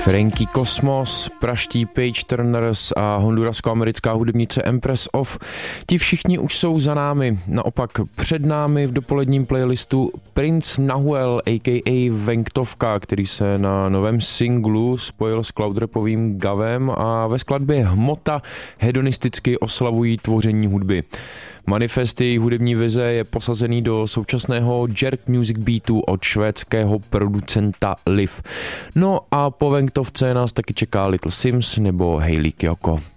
Frankie Cosmos, praští Page Turners a hondurasko-americká hudebnice Empress of. Ti všichni už jsou za námi. Naopak před námi v dopoledním playlistu Prince Nahuel a.k.a. Venktovka, který se na novém singlu spojil s cloudrapovým Gavem a ve skladbě Hmota hedonisticky oslavují tvoření hudby. Manifest jejich hudební vize je posazený do současného jerk music beatu od švédského producenta Liv. No a po Venktovce nás taky čeká Little Sims nebo Hayley Kiyoko.